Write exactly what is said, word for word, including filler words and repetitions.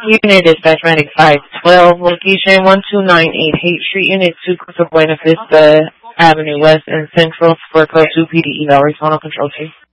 Unit Dispatch Medic five twelve, location one two nine eight Haight Street, Unit two, Costa Buena Vista Avenue West and Central, for Code two P D eval, respond on control two.